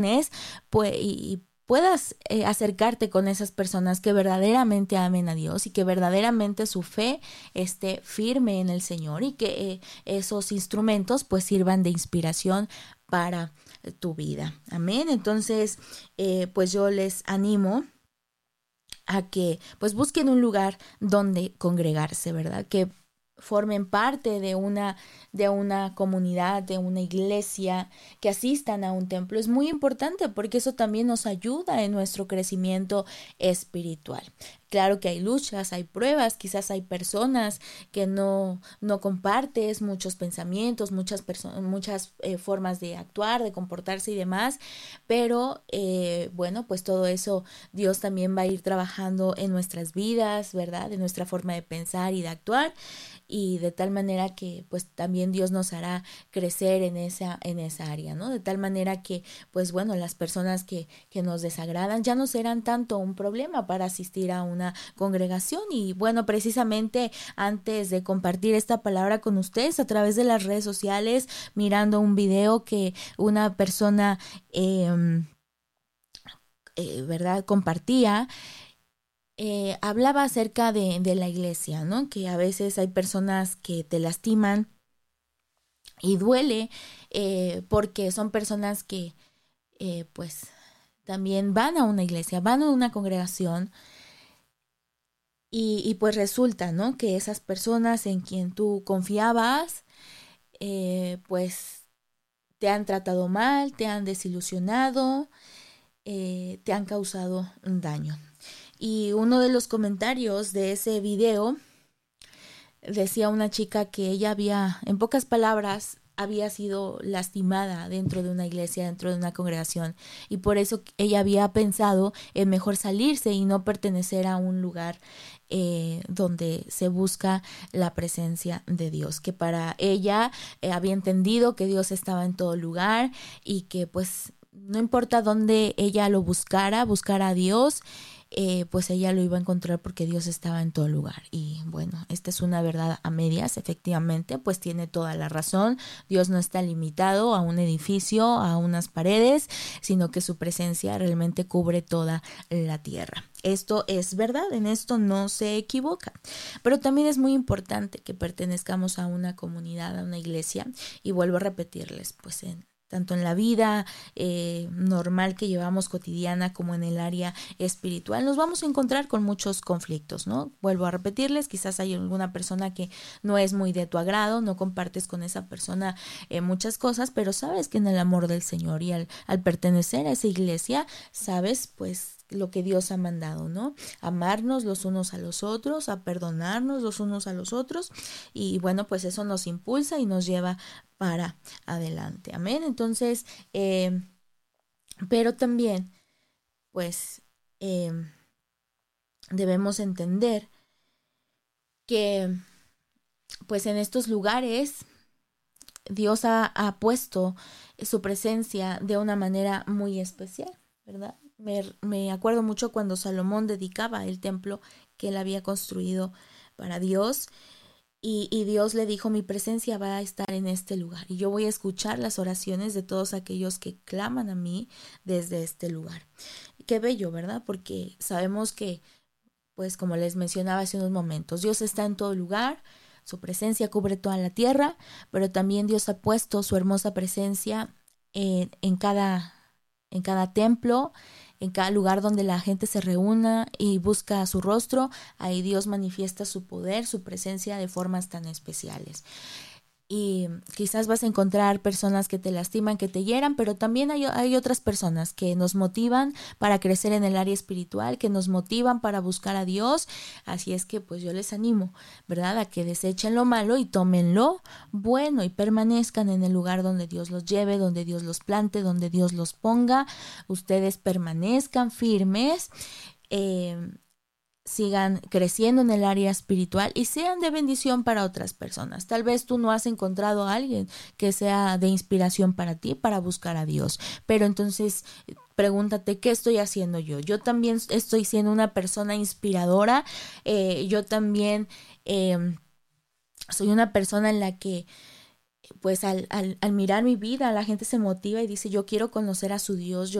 pues, y puedas acercarte con esas personas que verdaderamente amen a Dios y que verdaderamente su fe esté firme en el Señor y que esos instrumentos pues sirvan de inspiración para tu vida. Amén. Entonces, pues yo les animo a que pues busquen un lugar donde congregarse, ¿verdad? Que formen parte de una comunidad, de una iglesia, que asistan a un templo. Es muy importante porque eso también nos ayuda en nuestro crecimiento espiritual. Claro que hay luchas, hay pruebas, quizás hay personas que no compartes muchos pensamientos, muchas formas de actuar, de comportarse y demás, pero bueno, pues todo eso Dios también va a ir trabajando en nuestras vidas, ¿verdad? En nuestra forma de pensar y de actuar, y de tal manera que pues también Dios nos hará crecer en esa área, ¿no? De tal manera que pues bueno, las personas que nos desagradan ya no serán tanto un problema para asistir a una congregación. Y bueno, precisamente antes de compartir esta palabra con ustedes a través de las redes sociales, mirando un video que una persona ¿verdad? Compartía, hablaba acerca de la iglesia, ¿no? Que a veces hay personas que te lastiman y duele porque son personas que pues también van a una iglesia, van a una congregación y pues resulta, ¿no? Que esas personas en quien tú confiabas pues te han tratado mal, te han desilusionado, te han causado un daño. Y uno de los comentarios de ese video decía una chica que ella había, en pocas palabras, había sido lastimada dentro de una iglesia, dentro de una congregación, y por eso ella había pensado en mejor salirse y no pertenecer a un lugar donde se busca la presencia de Dios, que para ella había entendido que Dios estaba en todo lugar y que pues no importa dónde ella lo buscara a Dios, pues ella lo iba a encontrar porque Dios estaba en todo lugar. Y bueno, esta es una verdad a medias, efectivamente, pues tiene toda la razón. Dios no está limitado a un edificio, a unas paredes, sino que su presencia realmente cubre toda la tierra. Esto es verdad, en esto no se equivoca. Pero también es muy importante que pertenezcamos a una comunidad, a una iglesia, y vuelvo a repetirles, pues tanto en la vida normal que llevamos cotidiana como en el área espiritual, nos vamos a encontrar con muchos conflictos, ¿no? Vuelvo a repetirles, quizás hay alguna persona que no es muy de tu agrado, no compartes con esa persona muchas cosas, pero sabes que en el amor del Señor y al pertenecer a esa iglesia, sabes pues lo que Dios ha mandado, ¿no? Amarnos los unos a los otros, a perdonarnos los unos a los otros, y bueno, pues eso nos impulsa y nos lleva para adelante. Amén. Entonces, pero también, pues, debemos entender que, pues, en estos lugares Dios ha puesto su presencia de una manera muy especial, ¿verdad? Me acuerdo mucho cuando Salomón dedicaba el templo que él había construido para Dios. Y Dios le dijo, mi presencia va a estar en este lugar y yo voy a escuchar las oraciones de todos aquellos que claman a mí desde este lugar. Qué bello, ¿verdad? Porque sabemos que, pues como les mencionaba hace unos momentos, Dios está en todo lugar, su presencia cubre toda la tierra, pero también Dios ha puesto su hermosa presencia en cada templo, en cada lugar donde la gente se reúna y busca su rostro. Ahí Dios manifiesta su poder, su presencia de formas tan especiales. Y quizás vas a encontrar personas que te lastiman, que te hieran, pero también hay otras personas que nos motivan para crecer en el área espiritual, que nos motivan para buscar a Dios. Así es que pues yo les animo, ¿verdad?, a que desechen lo malo y tomen lo bueno y permanezcan en el lugar donde Dios los lleve, donde Dios los plante, donde Dios los ponga. Ustedes permanezcan firmes, sigan creciendo en el área espiritual y sean de bendición para otras personas. Tal vez tú no has encontrado a alguien que sea de inspiración para ti, para buscar a Dios, pero entonces pregúntate, ¿qué estoy haciendo yo? Yo también estoy siendo una persona inspiradora, yo también soy una persona en la que pues al mirar mi vida, la gente se motiva y dice, yo quiero conocer a su Dios,